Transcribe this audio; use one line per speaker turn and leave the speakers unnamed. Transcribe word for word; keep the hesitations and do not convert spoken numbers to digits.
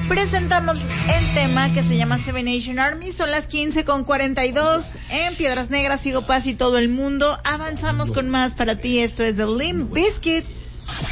presentamos el tema que se llama Seven Nation Army. Son las quince con cuarenta y dos en Piedras Negras, Sigo Paz y todo el mundo. Avanzamos con más para ti. Esto es The Limp Bizkit.